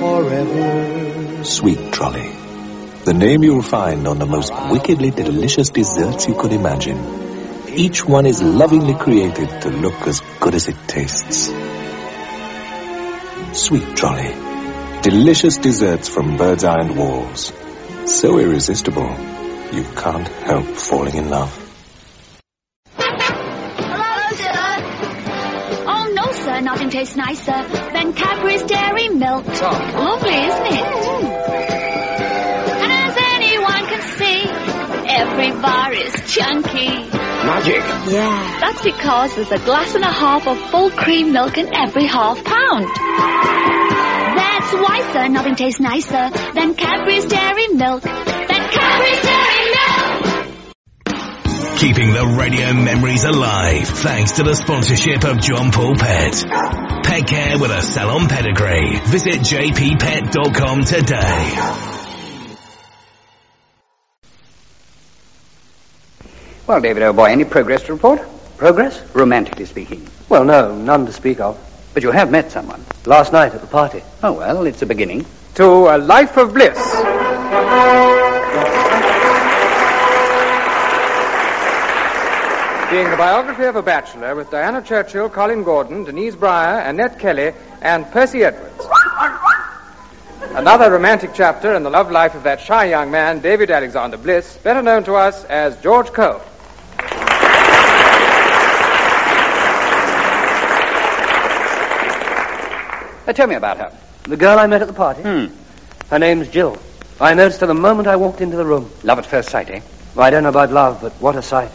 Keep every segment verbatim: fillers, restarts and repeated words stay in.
forever. Sweet Trolley. The name you'll find on the most wickedly delicious desserts you could imagine. Each one is lovingly created to look as good as it tastes. Sweet Trolley. Delicious desserts from Bird's Eye and Walls. So irresistible, you can't help falling in love. Hello, sir. Oh, no, sir. Nothing tastes nicer than Cadbury's Dairy Milk. Lovely, isn't it? And as anyone can see, every bar is chunky. Magic. Yeah. That's because there's a glass and a half of full cream milk in every half pound. That's why, sir, nothing tastes nicer than Cadbury's Dairy Milk. Than Cadbury's Dairy Milk! Keeping the radio memories alive thanks to the sponsorship of John Paul Pet. Pet care with a salon pedigree. Visit j p pet dot com today. Well, David, old boy, any progress to report? Progress? Romantically speaking. Well, no, none to speak of. But you have met someone. Last night at the party. Oh, well, it's a beginning. To a life of bliss. Being the biography of a bachelor with Diana Churchill, Colin Gordon, Denise Breyer, Annette Kelly, and Percy Edwards. Another romantic chapter in the love life of that shy young man, David Alexander Bliss, better known to us as George Cole. Uh, tell me about her. The girl I met at the party? Hmm. Her name's Jill. I noticed her the moment I walked into the room. Love at first sight, eh? Well, I don't know about love, but what a sight.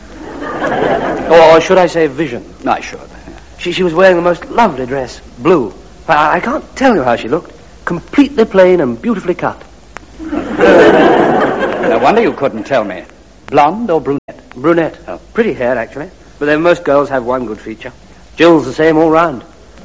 Or should I say vision? No, I should. She, she was wearing the most lovely dress, blue. I, I can't tell you how she looked. Completely plain and beautifully cut. No wonder you couldn't tell me. Blonde or brunette? Brunette. Oh. Pretty hair, actually. But then most girls have one good feature. Jill's the same all round.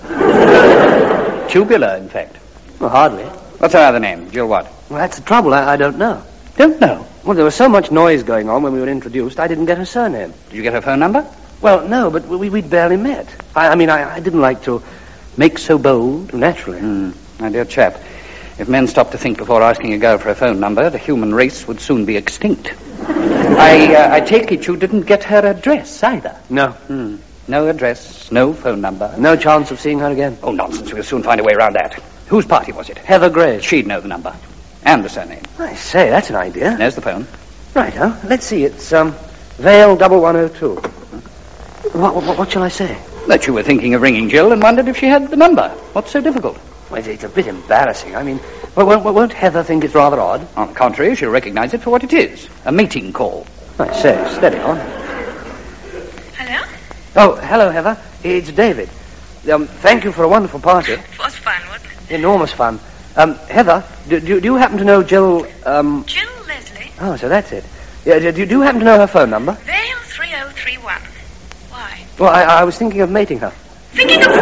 Tubular, in fact. Well, hardly. What's her other name? Jill what? Well, that's the trouble. I, I don't know. Don't know? Well, there was so much noise going on when we were introduced, I didn't get her surname. Did you get her phone number? Well, no, but we, we'd barely met. I, I mean, I, I didn't like to make so bold, naturally. Mm. My dear chap, if men stopped to think before asking a girl for a phone number, the human race would soon be extinct. I, uh, I take it you didn't get her address either? No. Hmm. No address, no phone number. No chance of seeing her again? Oh, nonsense. We'll soon find a way around that. Whose party was it? Heather Gray's. She'd know the number. And the surname. I say, that's an idea. There's the phone. Right, huh? Let's see. It's, um, Vale double one oh two. What, what, what shall I say? That you were thinking of ringing Jill and wondered if she had the number. What's so difficult? Well, it's, it's a bit embarrassing. I mean, well, won't, won't Heather think it's rather odd? On the contrary, she'll recognize it for what it is. A meeting call. I say, steady on. Hello? Oh, hello, Heather. It's David. Um, thank you for a wonderful party. It was fun, wasn't it? Enormous fun. Um, Heather, do, do, do you happen to know Jill, um... Jill Leslie? Oh, so that's it. Yeah, do, do you happen to know her phone number? Vale three oh three one. Why? Well, I, I was thinking of mating her. Thinking of...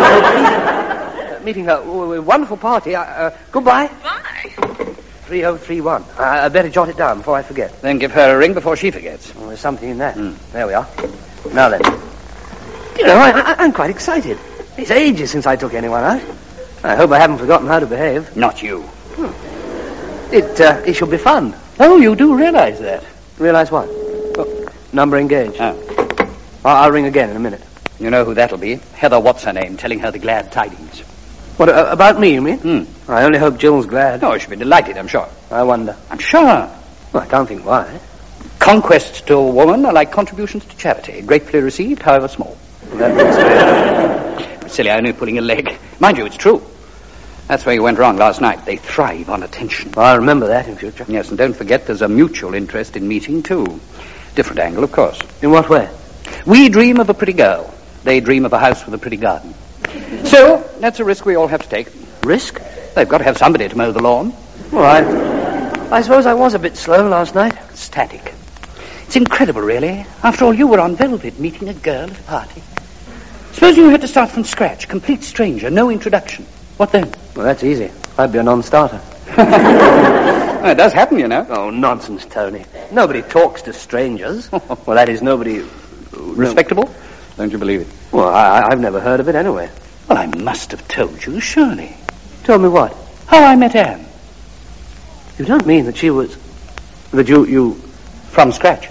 uh, meeting her. Oh, a wonderful party. Uh, uh, goodbye. Why? three oh three one. I, I better jot it down before I forget. Then give her a ring before she forgets. Well, there's something in that. Mm. There we are. Now then. You know, I, I, I'm quite excited. It's ages since I took anyone out. I hope I haven't forgotten how to behave. Not you. Hmm. It, uh, it shall be fun. Oh, you do realize that. Realize what? Oh, number engaged. Oh. I'll, I'll ring again in a minute. You know who that'll be. Heather what's her name, telling her the glad tidings. What, uh, about me, you mean? Hmm. I only hope Jill's glad. Oh, she'll be delighted, I'm sure. I wonder. I'm sure. Well, I can't think why. Conquests to a woman are like contributions to charity, gratefully received, however small. Well, that makes sense. Silly, only pulling a leg. Mind you, it's true. That's where you went wrong last night. They thrive on attention. I'll remember that in future. Yes, and don't forget there's a mutual interest in meeting, too. Different angle, of course. In what way? We dream of a pretty girl. They dream of a house with a pretty garden. So, that's a risk we all have to take. Risk? They've got to have somebody to mow the lawn. Well, I, I suppose I was a bit slow last night. Static. It's incredible, really. After all, you were on velvet meeting a girl at a party. Suppose you had to start from scratch, complete stranger, no introduction. What then? Well, that's easy. I'd be a non-starter. Well, it does happen, you know. Oh, nonsense, Tony. Nobody talks to strangers. Well, that is, nobody... Respectable? No. Don't you believe it? Well, I, I've never heard of it anyway. Well, I must have told you, surely. Told me what? How I met Anne. You don't mean that she was... that you... you... From scratch.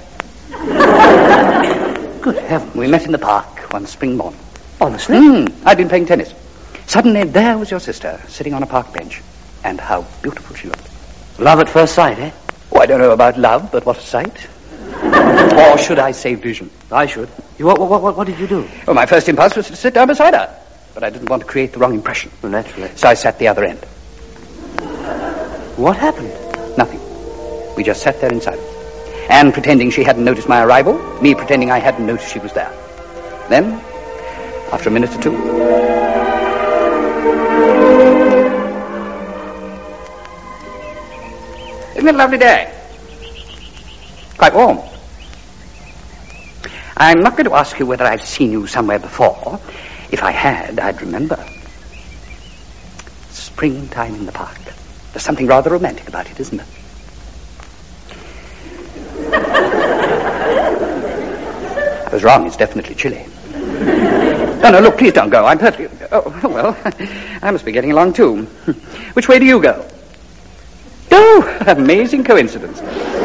Good heavens. We met in the park one spring morning. Honestly? Mm, I'd been playing tennis. Suddenly, there was your sister, sitting on a park bench. And how beautiful she looked. Love at first sight, eh? Oh, I don't know about love, but what a sight. Or should I say vision? I should. You, what, what, what, what did you do? Well, my first impulse was to sit down beside her. But I didn't want to create the wrong impression. Well, naturally. So I sat the other end. What happened? Nothing. We just sat there in silence. Anne pretending she hadn't noticed my arrival, me pretending I hadn't noticed she was there. Then, after a minute or two... Isn't it a lovely day? Quite warm. I'm not going to ask you whether I've seen you somewhere before. If I had, I'd remember. Springtime in the park. There's something rather romantic about it, isn't there? I was wrong. It's definitely chilly. No, no, look, please don't go. I'm perfectly... Oh, well, I must be getting along, too. Which way do you go? Oh, amazing coincidence.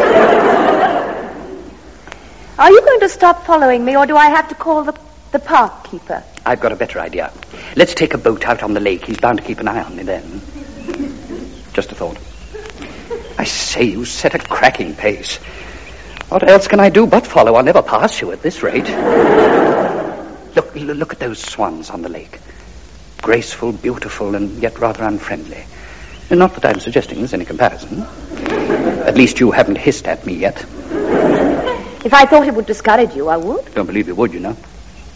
Are you going to stop following me, or do I have to call the, the park keeper? I've got a better idea. Let's take a boat out on the lake. He's bound to keep an eye on me then. Just a thought. I say, you set a cracking pace. What else can I do but follow? I'll never pass you at this rate. Look, look at those swans on the lake. Graceful, beautiful, and yet rather unfriendly. And not that I'm suggesting there's any comparison. At least you haven't hissed at me yet. If I thought it would discourage you, I would. Don't believe you would, you know.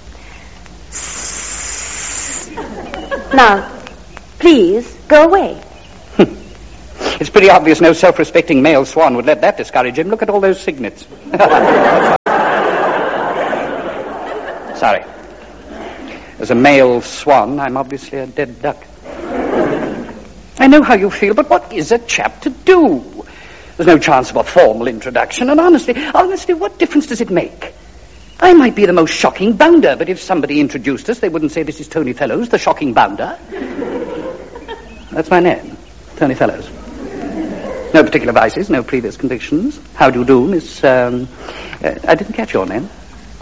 Now, please, go away. It's pretty obvious no self-respecting male swan would let that discourage him. Look at all those cygnets. Sorry. As a male swan, I'm obviously a dead duck. I know how you feel, but what is a chap to do? There's no chance of a formal introduction, and honestly, honestly, what difference does it make? I might be the most shocking bounder, but if somebody introduced us, they wouldn't say, this is Tony Fellows, the shocking bounder. That's my name, Tony Fellows. No particular vices, no previous convictions. How do you do, Miss... Um, uh, I didn't catch your name.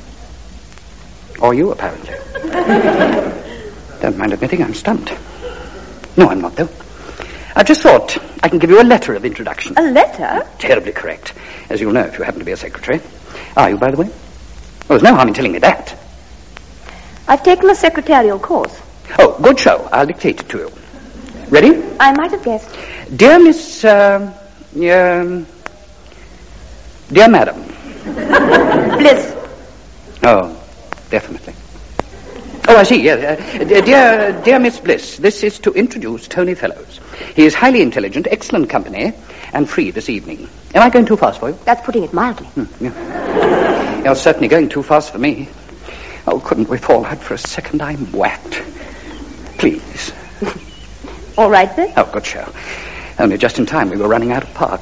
Or you, apparently. Don't mind admitting I'm stumped. No, I'm not, though. I just thought I can give you a letter of introduction. A letter? Terribly correct, as you'll know if you happen to be a secretary. Are you, by the way? Well, there's no harm in telling me that. I've taken a secretarial course. Oh, good show. I'll dictate it to you. Ready? I might have guessed. Dear Miss... Uh, um, dear Madam. Bliss. Oh, definitely. Oh, I see, yes. Uh, dear, dear Miss Bliss, this is to introduce Tony Fellows. He is highly intelligent, excellent company, and free this evening. Am I going too fast for you? That's putting it mildly. Hmm, yeah. You're certainly going too fast for me. Oh, couldn't we fall out for a second? I'm whacked. Please. All right, then. Oh, good show. Only just in time. We were running out of park.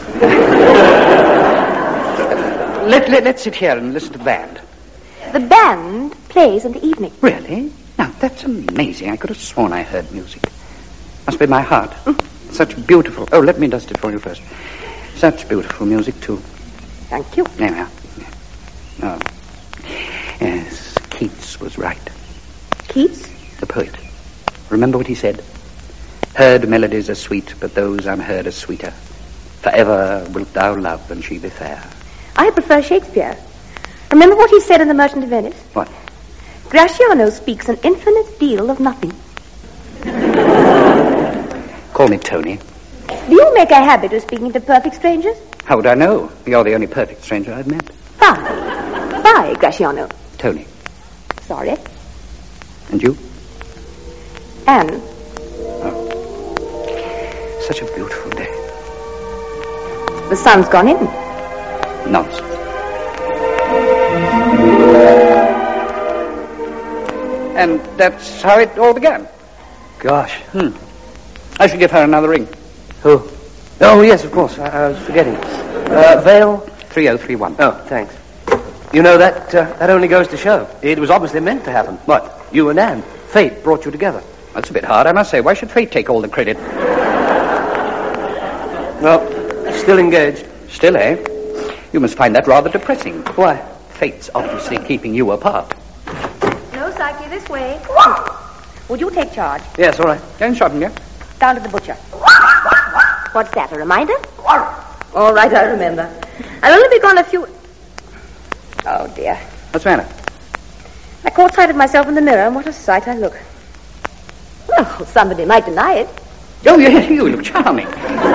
let, let, let's sit here and listen to the band. The band plays in the evening. Really? Now, that's amazing. I could have sworn I heard music. Must be my heart. Mm. Such beautiful... Oh, let me dust it for you first. Such beautiful music, too. Thank you. Yeah, yeah. Oh. Yes, Keats was right. Keats? The poet. Remember what he said? Heard melodies are sweet, but those unheard are sweeter. Forever wilt thou love, and she be fair. I prefer Shakespeare. Remember what he said in The Merchant of Venice? What? Gratiano speaks an infinite deal of nothing. Call me Tony. Do you make a habit of speaking to perfect strangers? How would I know? You're the only perfect stranger I've met. Bye. Bye, Gratiano. Tony. Sorry. And you? Anne. Oh. Such a beautiful day. The sun's gone in. Nonsense. And that's how it all began. Gosh. Hmm. I should give her another ring. Who? Oh, yes, of course. I, I was forgetting. Uh, Vale? three oh three one. Oh, thanks. You know, that uh, that only goes to show. It was obviously meant to happen. What? You and Anne. Fate brought you together. That's a bit hard, I must say. Why should fate take all the credit? Well, still engaged. Still, eh? You must find that rather depressing. Why? Fate's obviously keeping you apart. No, Psyche, this way. Would you take charge? Yes, all right. Going shopping, yeah? Down to the butcher. What's that, a reminder? All right, I remember. I'll only be gone a few... Oh, dear. What's the matter? I caught sight of myself in the mirror, and what a sight I look. Well, somebody might deny it. Oh, you, you look charming.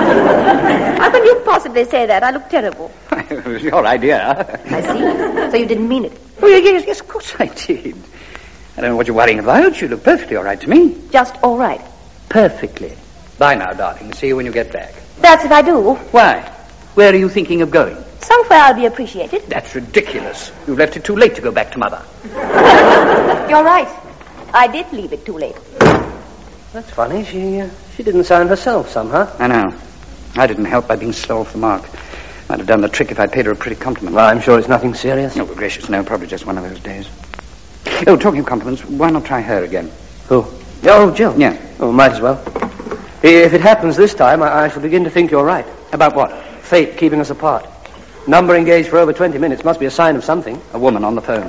How can you possibly say that? I look terrible. It was your idea. I see. So you didn't mean it. Oh, yes, yes, of course I did. I don't know what you're worrying about. You look perfectly all right to me. Just all right. Perfectly. Bye now, darling. See you when you get back. That's if I do. Why? Where are you thinking of going? Somewhere I'll be appreciated. That's ridiculous. You've left it too late to go back to Mother. You're right. I did leave it too late. That's funny. She uh, she didn't sound herself somehow. I know. I didn't help by being slow off the mark. Might have done the trick if I'd paid her a pretty compliment. Well, I'm sure it's nothing serious. Oh, gracious, no. Probably just one of those days. Oh, talking of compliments, why not try her again? Who? Oh, Jill. Yeah. Oh, might as well. If it happens this time, I, I shall begin to think you're right. About what? Fate keeping us apart. Number engaged for over twenty minutes must be a sign of something. A woman on the phone.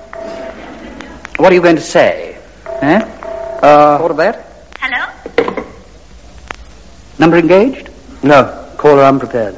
What are you going to say? Eh? Uh, Thought of that? Hello? Number engaged? No. Call her unprepared.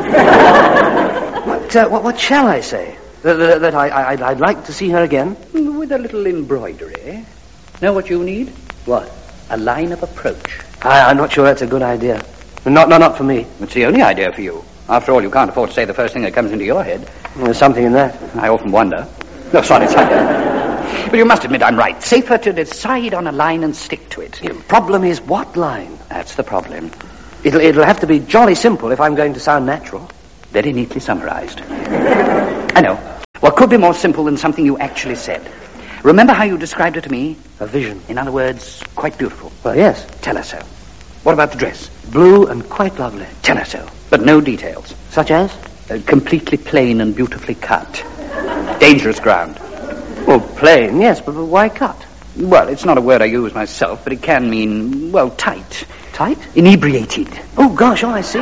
what, uh, what, what shall I say? That, that, that I, I, I'd, I'd like to see her again? With a little embroidery. Know what you need? What? A line of approach. I, I'm not sure that's a good idea. Not, not, not for me. It's the only idea for you. After all, you can't afford to say the first thing that comes into your head. There's something in that. I often wonder. No, sorry, sorry. But you must admit I'm right. Safer to decide on a line and stick to it. The problem is what line? That's the problem. It'll, it'll have to be jolly simple if I'm going to sound natural. Very neatly summarized. I know. What could be more simple than something you actually said? Remember how you described it to me? A vision. In other words, quite beautiful. Well, yes. Tell her so. What about the dress? Blue and quite lovely. Tell her so. But no details. Such as? Uh, completely plain and beautifully cut. Dangerous ground. Well, plain, yes, but why cut? Well, it's not a word I use myself, but it can mean, well, tight. Tight? Inebriated. Oh, gosh, oh, I see.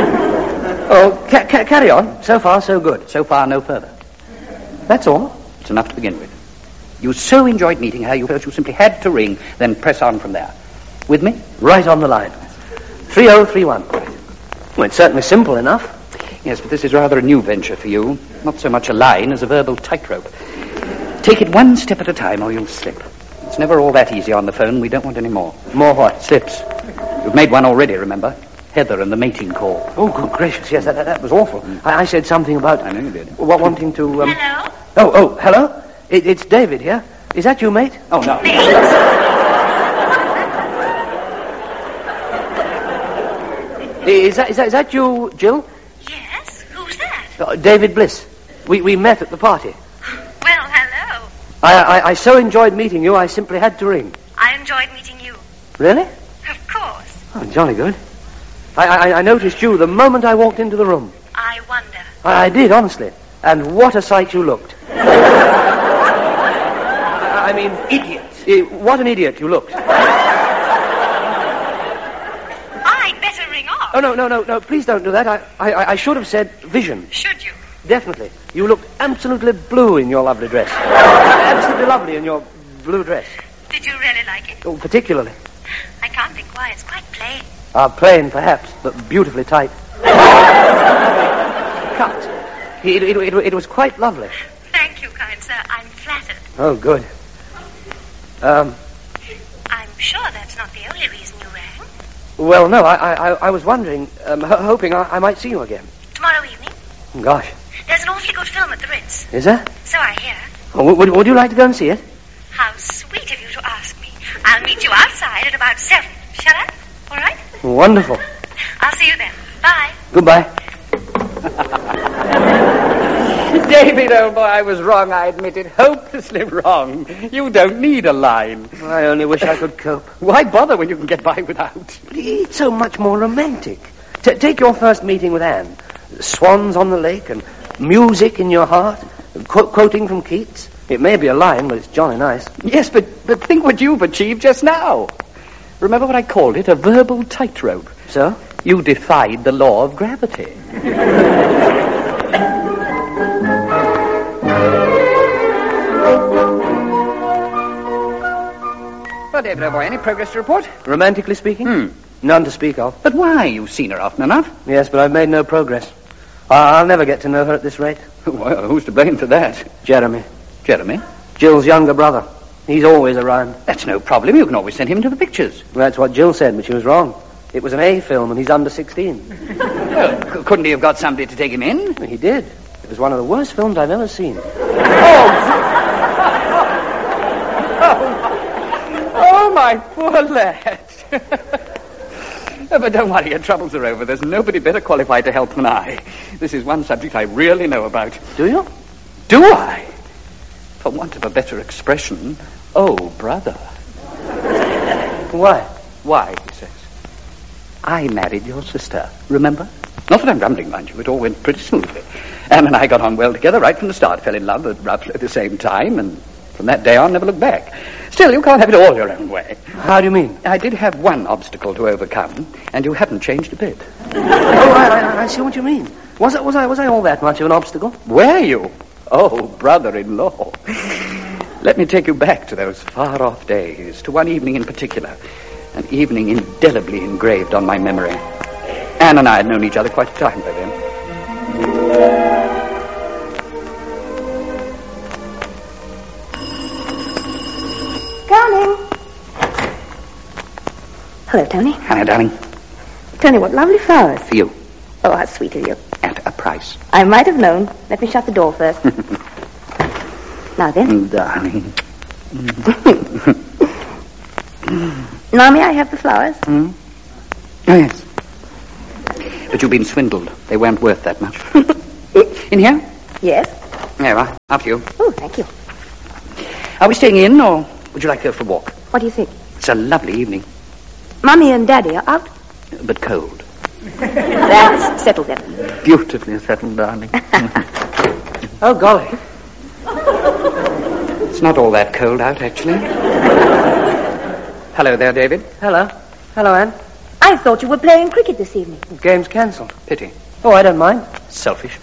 oh, ca- ca- carry on. So far, so good. So far, no further. That's all? It's enough to begin with. You so enjoyed meeting her, you felt you simply had to ring, then press on from there. With me? Right on the line. three oh three one. Well, it's certainly simple enough. Yes, but this is rather a new venture for you. Not so much a line as a verbal tightrope. Take it one step at a time or you'll slip. It's never all that easy on the phone. We don't want any more. More what? Slips. You've made one already, remember? Heather and the mating call. Oh, good gracious, yes, that, that, that was awful. Mm. I, I said something about... I know you did. What, wanting to... Um... Hello? Oh, oh, hello? It, it's David here. Is that you, mate? Oh, no. Is that, is that is that you, Jill? Yes? Who's that? Uh, David Bliss. We we met at the party. Well, hello. I, I I so enjoyed meeting you, I simply had to ring. I enjoyed meeting you. Really? Of course. Oh, jolly good. I, I I noticed you the moment I walked into the room. I wonder. I, I did, honestly. And what a sight you looked. I mean, idiot. Uh, what an idiot you looked. I'd better ring off. Oh, no, no, no, no, please don't do that. I, I, I should have said vision. Should you? Definitely. You looked absolutely blue in your lovely dress. Absolutely lovely in your blue dress. Did you really like it? Oh, particularly. I can't think why. It's quite plain. Ah, plain, perhaps, but beautifully tight. Cut. It, it, it, it was quite lovely. Thank you, kind sir. I'm flattered. Oh, good. Um... I'm sure that's not the only reason you rang. Well, no, I I, I was wondering, um, ho- hoping I, I might see you again. Tomorrow evening? Gosh. There's an awfully good film at the Ritz. Is there? So I hear. Oh, would, would you like to go and see it? How sweet of you to ask me. I'll meet you outside at about seven. Shall I? All right? Wonderful. I'll see you then. Bye. Goodbye. David, old boy, I was wrong, I admit it. Hopelessly wrong. You don't need a line. I only wish I could cope. Why bother when you can get by without? It's so much more romantic. T- take your first meeting with Anne. Swans on the lake and music in your heart. Qu- quoting from Keats. It may be a line, but it's jolly nice. Yes, but, but think what you've achieved just now. Remember what I called it? A verbal tightrope. So? You defied the law of gravity. Well, David, boy, any progress to report? Romantically speaking? Hmm. None to speak of. But why? You've seen her often enough. Yes, but I've made no progress. I- I'll never get to know her at this rate. Well, who's to blame for that? Jeremy. Jeremy? Jill's younger brother. He's always around. That's no problem. You can always send him to the pictures. Well, that's what Jill said, but she was wrong. It was an A film, and he's under sixteen. Well, c- couldn't he have got somebody to take him in? He did. It was one of the worst films I've ever seen. Oh, my poor lad. Oh, but don't worry, your troubles are over. There's nobody better qualified to help than I. This is one subject I really know about. Do you? Do I? For want of a better expression, oh, brother. Why? Why, he says. I married your sister, remember? Not that I'm rambling, mind you. It all went pretty smoothly. Anne and I got on well together right from the start. Fell in love at roughly the same time, and from that day on, never looked back. Still, you can't have it all your own way. How do you mean? I did have one obstacle to overcome, and you haven't changed a bit. Oh, I, I, I see what you mean. Was, it, was, I, was I all that much of an obstacle? Were you? Oh, brother-in-law. Let me take you back to those far-off days, to one evening in particular, an evening indelibly engraved on my memory. Anne and I had known each other quite a time by then. Darling. Hello, Tony. Hannah, darling, Tony, what lovely flowers. for you, Oh, how sweet of you. at a price. I might have known. Let me shut the door first. Now then. Darling. Now may I have the flowers? Hmm? Oh, yes. But you've been swindled. They weren't worth that much. In here? Yes. There you are. After you. Oh, thank you. Are we staying in, or would you like to go for a walk? What do you think? It's a lovely evening, Mummy and Daddy are out. but cold. That's settled then. Beautifully settled, darling. Oh, golly. It's not all that cold out, actually. Hello there, David. Hello. Hello, Anne. I thought you were playing cricket this evening. Game's cancelled. Pity. Oh, I don't mind. Selfish.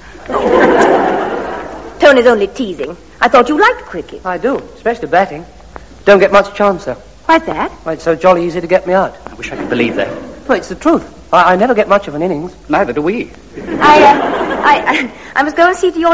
Tony's only teasing. I thought you liked cricket. I do, especially batting. Don't get much chance, though. Why's that? Why, it's so jolly easy to get me out. I wish I could believe that. Well, it's the truth. I, I never get much of an innings. Neither do we. I, uh, I, I, I must go and see to your